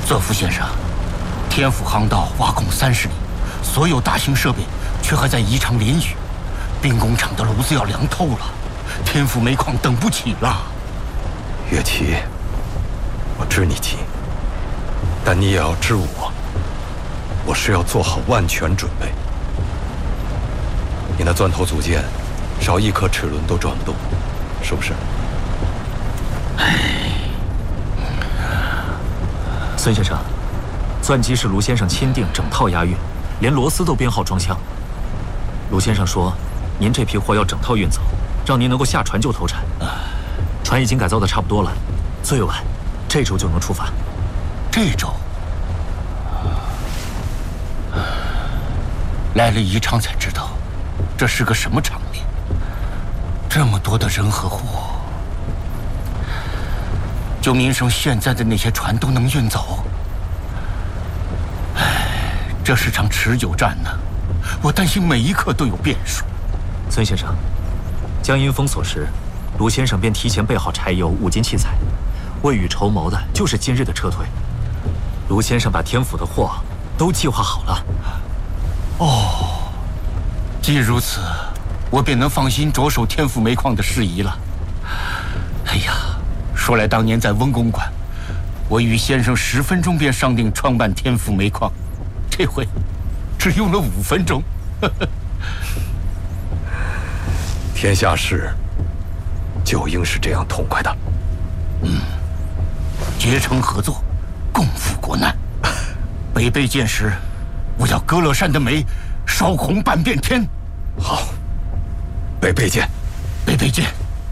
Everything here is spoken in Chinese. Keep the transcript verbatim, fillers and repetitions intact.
左福先生，天府航道挖空三十里，所有大型设备却还在异常连雨，兵工厂的炉子要凉透了，天府煤矿等不起了。 岳奇，我知你急，但你也要知我，我是要做好万全准备。你那钻头组件，少一颗齿轮都转不动，是不是？ 唉，孙先生，钻机是卢先生钦定整套押运，连螺丝都编号装箱。卢先生说，您这批货要整套运走，让您能够下船就投产。船已经改造的差不多了，最晚这周就能出发。 这周？来了宜昌才知道，这是个什么场面？这么多的人和货，就民生现在的那些船都能运走？唉，这是场持久战呢，我担心每一刻都有变数。 孙先生，江阴封锁时，卢先生便提前备好柴油、五金器材，未雨绸缪的就是今日的撤退。卢先生把天府的货都计划好了。 哦，既如此，我便能放心着手天府煤矿的事宜了。哎呀，说来当年在温公馆，我与先生十分钟便商定创办天府煤矿，这回只用了五分钟。 天下事就应是这样痛快的。 嗯，结成合作，共赴国难。北碚见时，我要歌乐山的煤烧红半边天。 好，北碚见， 北碚见。